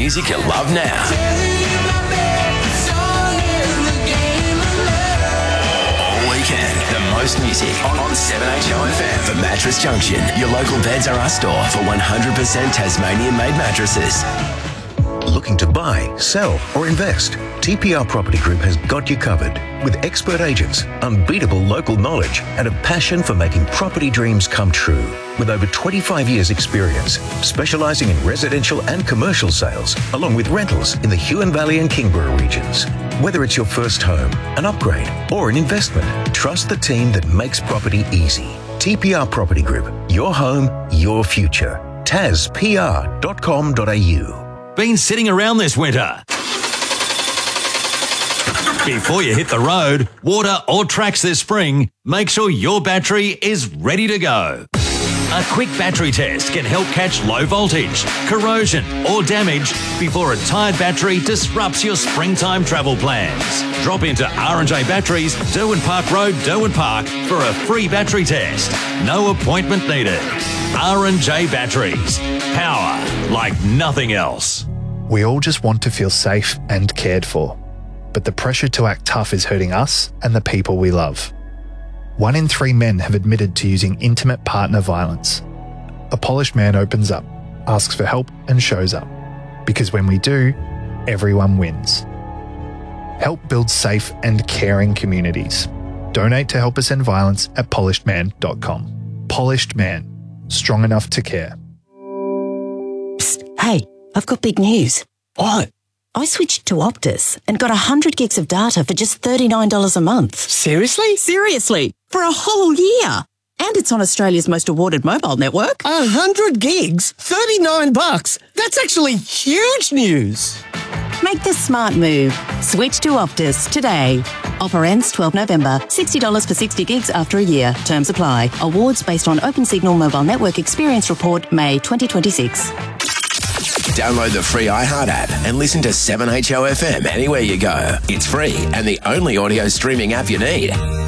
music you love now. All weekend, the most music on 7HOFM. For Mattress Junction, your local Beds R Us store for 100% Tasmanian-made mattresses. Looking to buy, sell or invest? TPR Property Group has got you covered with expert agents, unbeatable local knowledge and a passion for making property dreams come true. With over 25 years experience, specialising in residential and commercial sales, along with rentals in the Huon Valley and Kingborough regions. Whether it's your first home, an upgrade or an investment, trust the team that makes property easy. TPR Property Group, your home, your future. tazpr.com.au. Been sitting around this winter? Before you hit the road, water or tracks this spring, make sure your battery is ready to go. A quick battery test can help catch low voltage, corrosion or damage before a tired battery disrupts your springtime travel plans. Drop into R&J Batteries, Derwent Park Road, Derwent Park for a free battery test. No appointment needed. R&J Batteries. Power like nothing else. We all just want to feel safe and cared for, but the pressure to act tough is hurting us and the people we love. 1 in 3 men have admitted to using intimate partner violence. A polished man opens up, asks for help and shows up. Because when we do, everyone wins. Help build safe and caring communities. Donate to Help Us End Violence at polishedman.com. Polished Man. Strong enough to care. Psst, hey, I've got big news. What? I switched to Optus and got 100 gigs of data for just $39 a month. Seriously? Seriously, for a whole year. And it's on Australia's most awarded mobile network. 100 gigs? $39? That's actually huge news. Make the smart move. Switch to Optus today. Offer ends 12 November. $60 for 60 gigs after a year. Terms apply. Awards based on OpenSignal Mobile Network Experience Report, May 2026. Download the free iHeart app and listen to 7HOFM anywhere you go. It's free and the only audio streaming app you need.